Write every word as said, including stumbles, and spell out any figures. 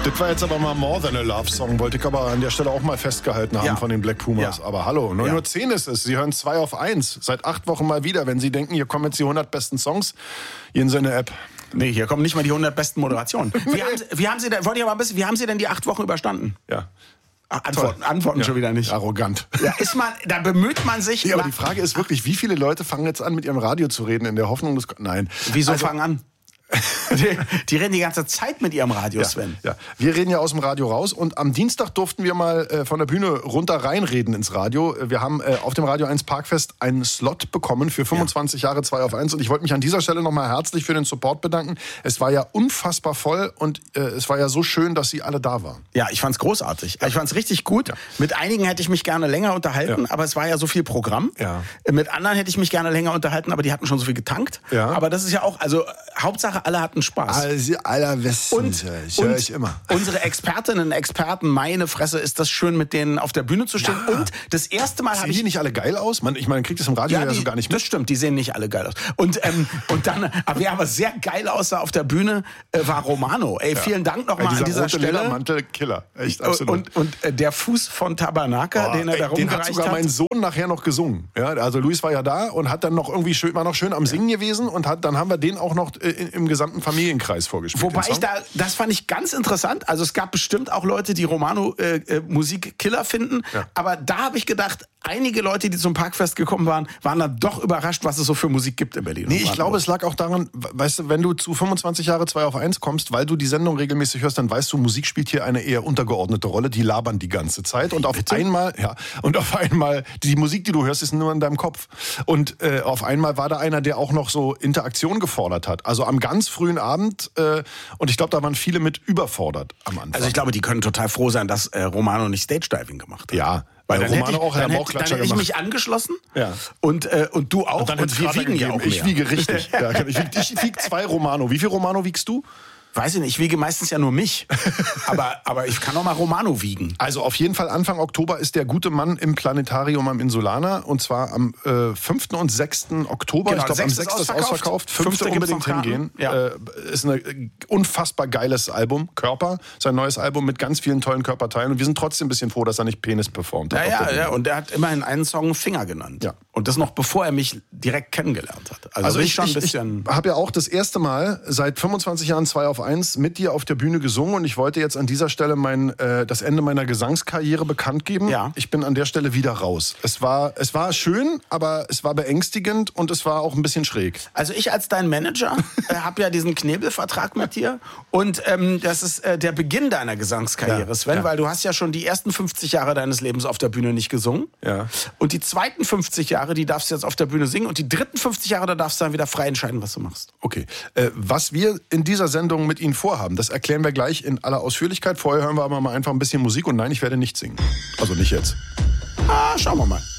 Das war jetzt aber mal More Than a Love Song, wollte ich aber an der Stelle auch mal festgehalten haben ja. von den Black Pumas. Ja. Aber hallo, neun ja. Uhr zehn ist es. Sie hören zwei auf eins. Seit acht Wochen mal wieder. Wenn Sie denken, hier kommen jetzt die hundert besten Songs, gehen Sie in eine App. Nee, hier kommen nicht mal die hundert besten Moderationen. Wie haben, Sie, wie haben Sie denn, wollte ich aber ein bisschen, wie haben Sie denn die acht Wochen überstanden? Ja. Antworten, Antworten ja. schon wieder nicht. Arrogant. Ja, ist man, da bemüht man sich. Ja, aber die Frage ist wirklich, wie viele Leute fangen jetzt an, mit ihrem Radio zu reden, in der Hoffnung, dass... Nein. Wieso also, fangen an? Die, die reden die ganze Zeit mit ihrem Radio, Sven. Ja, ja. Wir reden ja aus dem Radio raus und am Dienstag durften wir mal äh, von der Bühne runter reinreden ins Radio. Wir haben äh, auf dem Radio eins Parkfest einen Slot bekommen für fünfundzwanzig ja. Jahre zwei auf eins und ich wollte mich an dieser Stelle nochmal herzlich für den Support bedanken. Es war ja unfassbar voll und äh, es war ja so schön, dass Sie alle da waren. Ja, ich fand's großartig. Ich fand's richtig gut. Ja. Mit einigen hätte ich mich gerne länger unterhalten, ja. aber es war ja so viel Programm. Ja. Mit anderen hätte ich mich gerne länger unterhalten, aber die hatten schon so viel getankt. Ja. Aber das ist ja auch, also Hauptsache alle hatten Spaß. Also allerbesten, und, ich höre ich immer. Unsere Expertinnen und Experten, meine Fresse, ist das schön, mit denen auf der Bühne zu stehen. Ja. Und das erste Mal habe ich... Sehen die nicht alle geil aus? Man, ich meine, man kriegt das im Radio ja, ja die, so gar nicht mit. Das stimmt, die sehen nicht alle geil aus. Und, ähm, und dann, aber wer aber sehr geil aussah auf der Bühne, äh, war Romano. Ey, vielen Dank nochmal ja, an dieser rote Stelle. Ledermantel, Killer. Echt, absolut. Und, und, und äh, der Fuß von Tabanaka, oh, den er da rumgereicht hat. Den hat sogar mein Sohn nachher noch gesungen. Ja, also Luis war ja da und hat dann noch irgendwie schön, war noch schön am Singen ja. gewesen und hat, dann haben wir den auch noch äh, im gesamten Familienkreis vorgespielt. Wobei ich da, das fand ich ganz interessant. Also es gab bestimmt auch Leute, die Romano äh, äh, Musik Killer finden. Ja. Aber da habe ich gedacht, einige Leute, die zum Parkfest gekommen waren, waren dann doch überrascht, was es so für Musik gibt in Berlin. Nee, ich glaube, es lag auch daran, weißt du, wenn du zu fünfundzwanzig Jahre zwei auf eins kommst, weil du die Sendung regelmäßig hörst, dann weißt du, Musik spielt hier eine eher untergeordnete Rolle. Die labern die ganze Zeit und auf Bitte? einmal, ja, und auf einmal, die Musik, die du hörst, ist nur in deinem Kopf. Und äh, auf einmal war da einer, der auch noch so Interaktion gefordert hat. Also am ganz frühen Abend, äh, und ich glaube, da waren viele mit überfordert am Anfang. Also ich glaube, die können total froh sein, dass äh, Romano nicht Stage-Diving gemacht hat. Ja. Weil dann Romano hätte ich, auch, dann hätte, hätte, dann hätte ich mich angeschlossen ja. und, äh, und du auch und, dann und wir wiegen ja auch mehr. Ich wiege richtig. ja, ich wiege ich wieg zwei Romano. Wie viel Romano wiegst du? Weiß ich nicht, ich wiege meistens ja nur mich. aber, aber ich kann auch mal Romano wiegen. Also auf jeden Fall Anfang Oktober ist der gute Mann im Planetarium am Insulaner. Und zwar am äh, fünften und sechsten Oktober. Genau, ich glaube, am sechsten ist ausverkauft. fünften unbedingt hingehen. Ja. Äh, ist ein äh, unfassbar geiles Album. Körper. Sein neues Album mit ganz vielen tollen Körperteilen. Und wir sind trotzdem ein bisschen froh, dass er nicht Penis performt hat. Ja, ja, ja. Und er hat immerhin einen Song Finger genannt. Ja. Und das noch bevor er mich direkt kennengelernt hat. Also, also ich, schon ein ich, bisschen ich habe ja auch das erste Mal seit fünfundzwanzig Jahren zwei auf eins mit dir auf der Bühne gesungen und ich wollte jetzt an dieser Stelle mein, äh, das Ende meiner Gesangskarriere bekannt geben. Ja. Ich bin an der Stelle wieder raus. Es war, es war schön, aber es war beängstigend und es war auch ein bisschen schräg. Also ich als dein Manager äh, habe ja diesen Knebelvertrag mit dir und ähm, das ist äh, der Beginn deiner Gesangskarriere, ja. Sven, ja. weil du hast ja schon die ersten fünfzig Jahre deines Lebens auf der Bühne nicht gesungen. Ja. Und die zweiten fünfzig Jahre, die darfst du jetzt auf der Bühne singen und die dritten fünfzig Jahre, da darfst du dann wieder frei entscheiden, was du machst. Okay. Äh, was wir in dieser Sendung mit Ihnen vorhaben, das erklären wir gleich in aller Ausführlichkeit. Vorher hören wir aber mal einfach ein bisschen Musik und nein, ich werde nicht singen. Also nicht jetzt. Ah, schauen wir mal.